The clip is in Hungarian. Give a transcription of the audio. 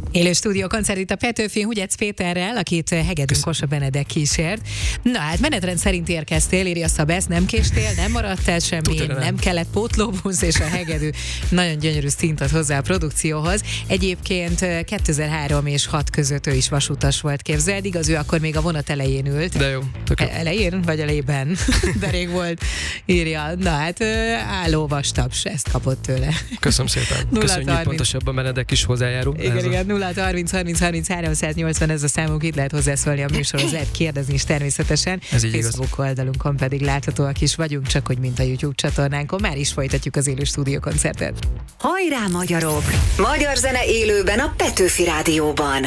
Élő stúdiókoncert itt a Petőfin Hugyec Péterrel, akit hegedűn Kósa Benedek kísért. Na hát menetrend szerint érkeztél, írja Szabesz, nem késtél, nem maradtál semmi, nem kellett pótlóbusz, és a hegedű nagyon gyönyörű szint ad hozzá a produkcióhoz. Egyébként 2003 és 6 között ő is vasutas volt, képzeld, igaz, ő akkor még a vonat elején ült. De jó, tök jó. Elején vagy elejében? De rég volt, írja. Na hát álló vastaps, ezt kapott tőle. Köszönöm szépen. Köszönjük, pontosabban Benedek is hozzájárul. Igen, 0-30-30-30-380 ez a számunk, itt lehet hozzászólni a műsorhoz, lehet kérdezni is természetesen. Facebook oldalunkon pedig láthatóak is vagyunk, csak hogy mint a YouTube csatornánkon. Már is folytatjuk az élő stúdiókoncertet. Hajrá magyarok! Magyar zene élőben a Petőfi Rádióban.